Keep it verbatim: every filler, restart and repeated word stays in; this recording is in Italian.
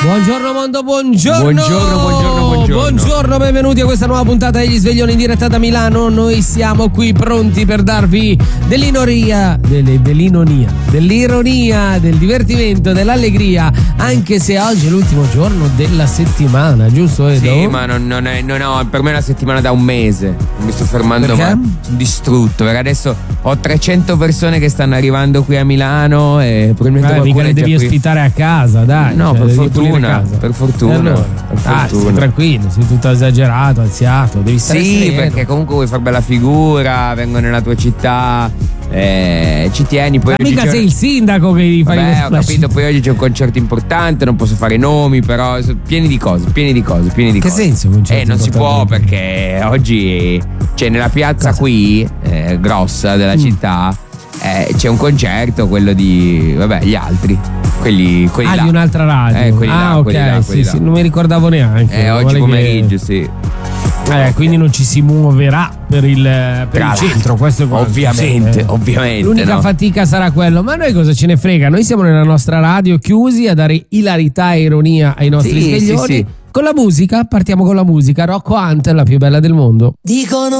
Buongiorno mondo, buongiorno. Buongiorno, buongiorno, buongiorno. Buongiorno, benvenuti a questa nuova puntata degli Sveglioni in diretta da Milano. Noi siamo qui pronti per darvi dell'inoria, delle, dell'inonia, dell'ironia, del divertimento, dell'allegria, anche se oggi è l'ultimo giorno della settimana, giusto Edo? Sì, ma non, non è, non ho, per me è una settimana da un mese. Mi sto fermando, perché? Ma sono distrutto, perché adesso ho trecento persone che stanno arrivando qui a Milano e probabilmente eh, mica le devi qui. ospitare a casa, dai. No, cioè, per devi fortuna, pulire casa. per fortuna, allora, per ah, fortuna. sei tranquillo, sei tutto esagerato, anziato, devi stare Sì, sereno. perché comunque vuoi far bella figura, vengo nella tua città, eh, ci tieni. Poi Ma mica oggi sei il sindaco che gli fai Vabbè, la ho capito, città. poi oggi c'è un concerto importante, non posso fare nomi, però sono pieni di cose, pieni di cose, pieni di Che cose. senso concerto Eh, non si può importante? perché oggi c'è nella piazza Cosa? qui, eh, grossa della Mm. città, eh, c'è un concerto, quello di, vabbè, gli altri, quelli, quelli Ah, là. di un'altra radio. Eh, quelli ah, là, ok, quelli là, sì, quelli sì, là. non mi ricordavo neanche. Eh, oggi Vuole pomeriggio, sì. Che... Eh, quindi non ci si muoverà per il, per Tra il centro, questo è quanto. Ovviamente, Sì, eh. ovviamente. L'unica no? fatica sarà quello, ma noi cosa ce ne frega? Noi siamo nella nostra radio chiusi a dare ilarità e ironia ai nostri Sì, sveglioni. sì, sì. Con la musica, partiamo con la musica. Rocco Hunt, la più bella del mondo. Dicono